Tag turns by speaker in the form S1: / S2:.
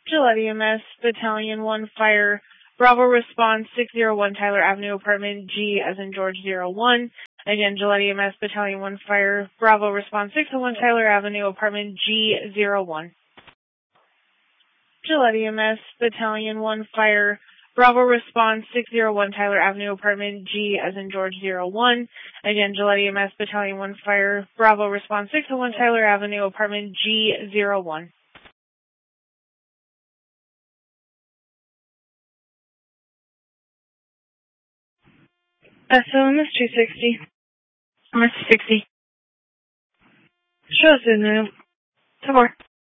S1: Gillette EMS, Battalion 1 Fire, Bravo Response 601 Tyler Avenue, Apartment G as in George 01. Again, Gillette EMS, Battalion 1 Fire, Bravo Response 601 Tyler Avenue, Apartment G01. Gillette EMS, Battalion 1 Fire, Bravo Response 601 Tyler Avenue, Apartment G as in George 01. Again, Gillette EMS, Battalion 1 Fire, Bravo Response 601 Tyler Avenue, Apartment G01. SOMS 260. MS 60. Show us in the 2 more.